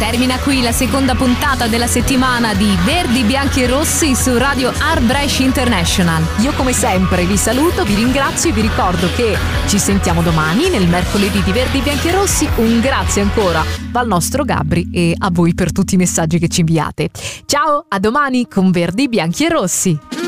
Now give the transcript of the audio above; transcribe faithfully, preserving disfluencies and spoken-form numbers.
Termina qui la seconda puntata della settimana di Verdi, Bianchi e Rossi su Radio Art Brescia International. Io come sempre vi saluto, vi ringrazio e vi ricordo che ci sentiamo domani nel mercoledì di Verdi, Bianchi e Rossi. Un grazie ancora dal nostro Gabri e a voi per tutti i messaggi che ci inviate. Ciao, a domani con Verdi, Bianchi e Rossi.